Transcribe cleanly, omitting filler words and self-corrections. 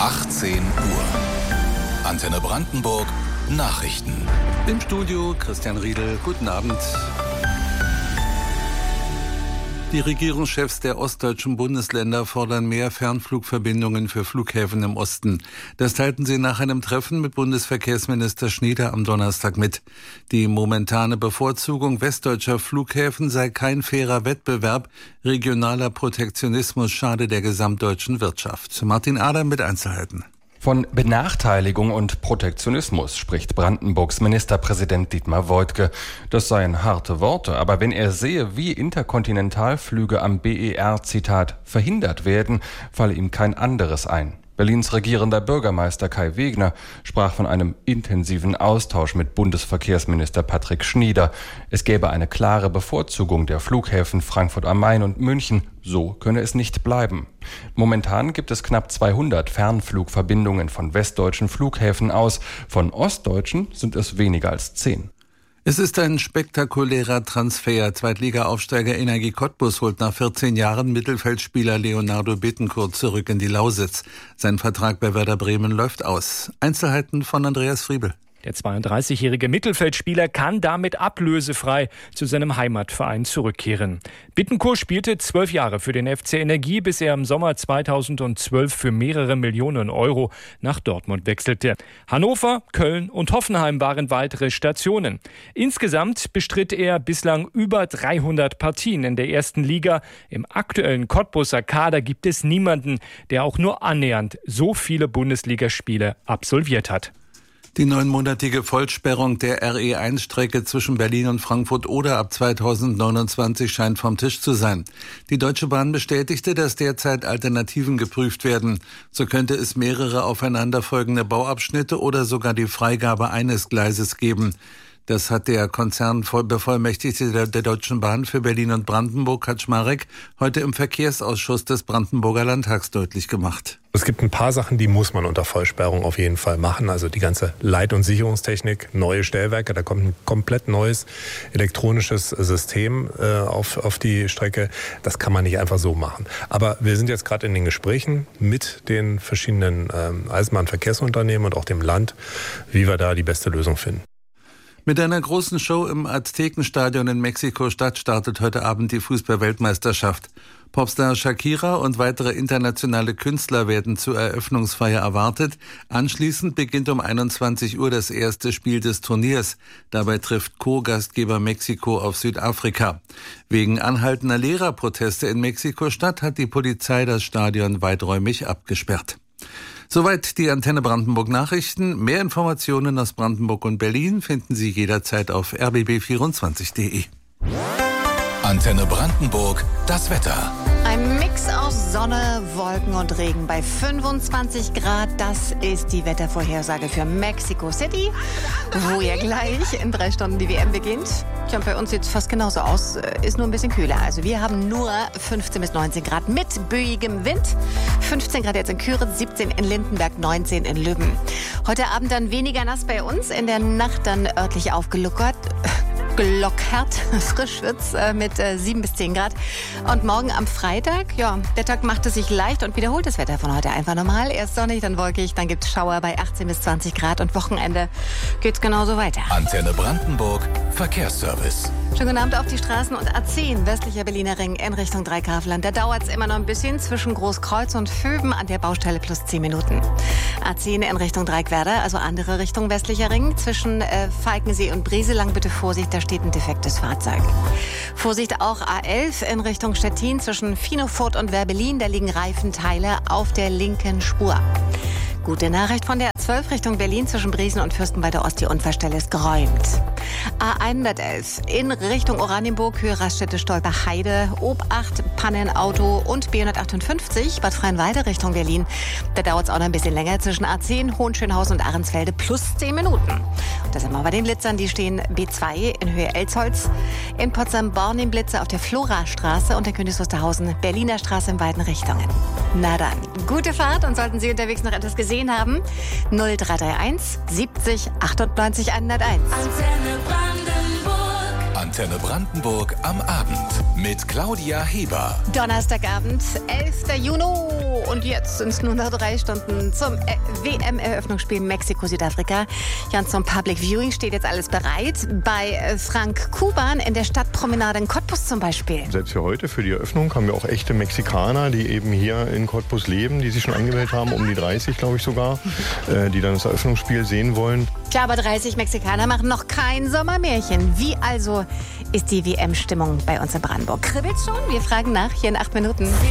18 Uhr. Antenne Brandenburg Nachrichten. Im Studio Christian Riedel. Guten Abend. Die Regierungschefs der ostdeutschen Bundesländer fordern mehr Fernflugverbindungen für Flughäfen im Osten. Das teilten sie nach einem Treffen mit Bundesverkehrsminister Schnieder am Donnerstag mit. Die momentane Bevorzugung westdeutscher Flughäfen sei kein fairer Wettbewerb. Regionaler Protektionismus schade der gesamtdeutschen Wirtschaft. Martin Adam mit Einzelheiten. Von Benachteiligung und Protektionismus spricht Brandenburgs Ministerpräsident Dietmar Woidke. Das seien harte Worte, aber wenn er sehe, wie Interkontinentalflüge am BER, Zitat, verhindert werden, falle ihm kein anderes ein. Berlins regierender Bürgermeister Kai Wegner sprach von einem intensiven Austausch mit Bundesverkehrsminister Patrick Schnieder. Es gäbe eine klare Bevorzugung der Flughäfen Frankfurt am Main und München. So könne es nicht bleiben. Momentan gibt es knapp 200 Fernflugverbindungen von westdeutschen Flughäfen aus. Von ostdeutschen sind es weniger als 10. Es ist ein spektakulärer Transfer. Zweitliga-Aufsteiger Energie Cottbus holt nach 14 Jahren Mittelfeldspieler Leonardo Bittencourt zurück in die Lausitz. Sein Vertrag bei Werder Bremen läuft aus. Einzelheiten von Andreas Friebel. Der 32-jährige Mittelfeldspieler kann damit ablösefrei zu seinem Heimatverein zurückkehren. Bittencourt spielte 12 Jahre für den FC Energie, bis er im Sommer 2012 für mehrere Millionen Euro nach Dortmund wechselte. Hannover, Köln und Hoffenheim waren weitere Stationen. Insgesamt bestritt er bislang über 300 Partien in der ersten Liga. Im aktuellen Cottbuser Kader gibt es niemanden, der auch nur annähernd so viele Bundesligaspiele absolviert hat. Die 9-monatige Vollsperrung der RE1-Strecke zwischen Berlin und Frankfurt oder ab 2029 scheint vom Tisch zu sein. Die Deutsche Bahn bestätigte, dass derzeit Alternativen geprüft werden. So könnte es mehrere aufeinanderfolgende Bauabschnitte oder sogar die Freigabe eines Gleises geben. Das hat der Konzernbevollmächtigte der Deutschen Bahn für Berlin und Brandenburg, Kaczmarek, heute im Verkehrsausschuss des Brandenburger Landtags deutlich gemacht. Es gibt ein paar Sachen, die muss man unter Vollsperrung auf jeden Fall machen. Also die ganze Leit- und Sicherungstechnik, neue Stellwerke, da kommt ein komplett neues elektronisches System auf die Strecke. Das kann man nicht einfach so machen. Aber wir sind jetzt gerade in den Gesprächen mit den verschiedenen Eisenbahnverkehrsunternehmen und auch dem Land, wie wir da die beste Lösung finden. Mit einer großen Show im Aztekenstadion in Mexiko-Stadt startet heute Abend die Fußball-Weltmeisterschaft. Popstar Shakira und weitere internationale Künstler werden zur Eröffnungsfeier erwartet. Anschließend beginnt um 21 Uhr das erste Spiel des Turniers. Dabei trifft Co-Gastgeber Mexiko auf Südafrika. Wegen anhaltender Lehrerproteste in Mexiko-Stadt hat die Polizei das Stadion weiträumig abgesperrt. Soweit die Antenne Brandenburg Nachrichten. Mehr Informationen aus Brandenburg und Berlin finden Sie jederzeit auf rbb24.de. Antenne Brandenburg, das Wetter. Ein Mix aus Sonne, Wolken und Regen bei 25 Grad. Das ist die Wettervorhersage für Mexico City, wo ja gleich in 3 Stunden die WM beginnt. Tja, bei uns sieht es fast genauso aus, ist nur ein bisschen kühler. Also wir haben nur 15 bis 19 Grad mit böigem Wind. 15 Grad jetzt in Küritz, 17 in Lindenberg, 19 in Lübben. Heute Abend dann weniger nass bei uns, in der Nacht dann örtlich aufgelockert. Frisch wird's mit 7 bis 10 Grad. Und morgen am Freitag, ja, der Tag macht es sich leicht und wiederholt das Wetter von heute einfach normal. Erst sonnig, dann wolkig, dann gibt's Schauer bei 18 bis 20 Grad und Wochenende geht's genauso weiter. Antenne Brandenburg, Verkehrsservice. Schönen guten Abend auf die Straßen und A10, westlicher Berliner Ring in Richtung Dreikafland. Da dauert's immer noch ein bisschen zwischen Großkreuz und Vöben an der Baustelle plus 10 Minuten. A10 in Richtung Dreieckwerder, also andere Richtung westlicher Ring. Zwischen Falkensee und Brieselang bitte Vorsicht, da steht ein defektes Fahrzeug. Vorsicht auch A11 in Richtung Stettin zwischen Finofurt und Werbelin. Da liegen Reifenteile auf der linken Spur. Gute Nachricht von der A12 Richtung Berlin zwischen Briesen und Fürstenwalde Ost. Die Unfallstelle ist geräumt. A111 in Richtung Oranienburg, Höhe Raststätte Stolper-Heide, Obacht, Pannenauto und B158 Bad Freienwalde Richtung Berlin. Da dauert es auch noch ein bisschen länger zwischen A10, Hohenschönhausen und Ahrensfelde plus 10 Minuten. Und da sind wir bei den Blitzern, die stehen B2 in Höhe Elsholz, in Potsdam-Bornim Blitze auf der Florastraße und in Königs Wusterhausen Berliner Straße in beiden Richtungen. Na dann, gute Fahrt und sollten Sie unterwegs noch etwas gesehen haben, 0331 70 98 101. Antenne Brandenburg am Abend mit Claudia Heber. Donnerstagabend, 11. Juni und jetzt sind es nur noch 3 Stunden zum WM-Eröffnungsspiel Mexiko-Südafrika. Ja, und zum Public Viewing steht jetzt alles bereit. Bei Frank Kuban in der Stadtpromenade in Cottbus zum Beispiel. Selbst für heute, für die Eröffnung, haben wir auch echte Mexikaner, die eben hier in Cottbus leben, die sich schon angemeldet haben, um die 30, glaube ich sogar, die dann das Eröffnungsspiel sehen wollen. Klar, aber 30 Mexikaner machen noch kein Sommermärchen. Wie also ist die WM-Stimmung bei uns in Brandenburg? Kribbelt's schon? Wir fragen nach hier in 8 Minuten.